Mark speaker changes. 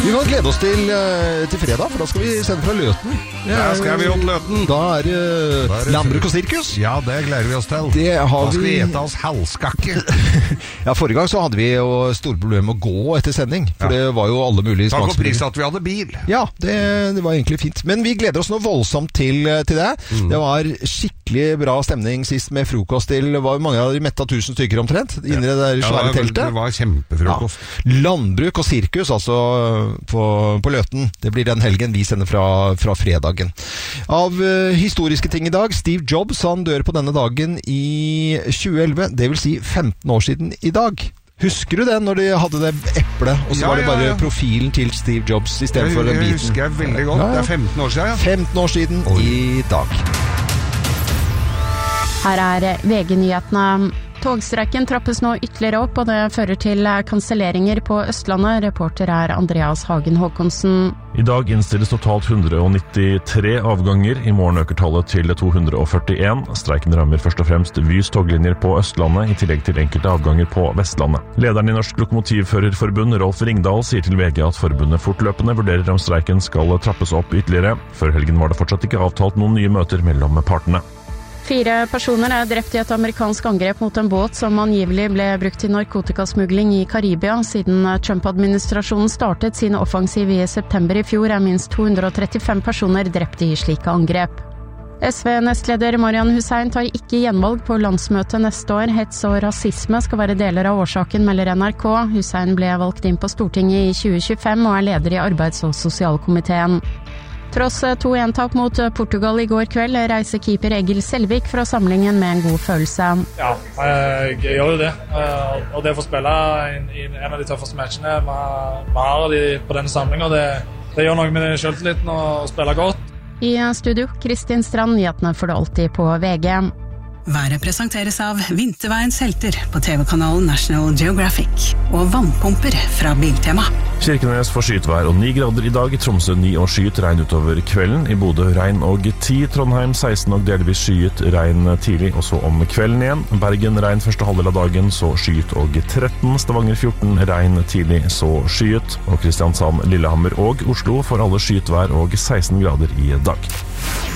Speaker 1: Vi kan glede oss til fredag, for da skal vi sende fra Løten.
Speaker 2: Ja, skal vi opp Løten.
Speaker 1: Da det landbruk og sirkus.
Speaker 2: Ja, det gleder vi oss til.
Speaker 1: Da
Speaker 2: skal vi ete oss halskakke.
Speaker 1: Ja, forrige gang så hadde vi jo store problemer med å gå etter sending, for det var jo alle mulige
Speaker 2: smaksprøver. Takk og pris at vi hadde bil.
Speaker 1: Ja, det var egentlig fint. Men vi gleder oss noe voldsomt til det. Det var skikkelig bra stemning sist med frokost til, var mange av de metta 1000 stykker omtrent, inne i det der svære teltet.
Speaker 2: Det var kjempefrokost.
Speaker 1: Ja. Landbruk og sirkus, altså på Løten. Det blir den helgen vi sender fra fredagen. Av historiske ting i dag, Steve Jobs, han dør på denne dagen i 2011, det vil si 15 år siden i dag. Husker du det når de hadde det eplet, og så var det bare profilen til Steve Jobs i stedet for den biten?
Speaker 2: Det husker jeg veldig godt. Det 15 år siden,
Speaker 1: 15 år siden i dag.
Speaker 3: Her VG-nyhetene. Togstreiken trappes nå ytterligere opp, og det fører til kanselleringer på Østlandet. Reporter Andreas Hagen Håkonsen.
Speaker 4: I dag innstilles totalt 193 avganger. I morgen øker tallet til 241. Streiken rammer først og fremst Vys toglinjer på Østlandet, i tillegg til enkelte avganger på Vestlandet. Lederen i Norsk Lokomotivførerforbund, Rolf Ringdal, sier til VG at forbundet fortløpende vurderer om streiken skal trappes opp ytterligere. Før helgen var det fortsatt ikke avtalt noen nye møter mellom partene.
Speaker 3: 4 personer drept i et amerikansk angrep mot en båt som angivelig ble brukt til narkotikasmugling i Karibia. Siden Trump-administrasjonen startet sin offensiv i september i fjor, minst 235 personer drept i slike angrep. SV-nestleder Marian Hussein tar ikke gjenvalg på landsmøtet neste år. Hets og rasisme skal være deler av årsaken, melder NRK. Hussein ble valgt inn på Stortinget i 2025 og leder i arbeids- og sosialkomiteen. Tross 2-1-tap mot Portugal i går kveld, reiser keeper Egil Selvik fra samlingen med en god følelse.
Speaker 5: Ja, jeg gjør jo det. Og det å få spille i en av de tøffeste matchene vi har på denne samlingen, det gjør noe med selvtilliten å spille godt.
Speaker 3: I studio, Kristin Strand, nyhetene får du alltid på VG.
Speaker 6: Været presenteres av Vinterveiens helter på TV-kanalen National Geographic og vannpumper fra Biltema.
Speaker 4: Kirkenes får skytvær og 9 grader i dag. I Tromsø 9 og skyet, regn utover kvelden. I Bodø regn og 10. Trondheim 16 og delvis skyet, regn tidlig, og så om kvelden igjen. Bergen regn første halvdel av dagen, så skyet og 13. Stavanger 14, regn tidlig, så skyet. Og Kristiansand, Lillehammer og Oslo får alle skytvær og 16 grader i dag.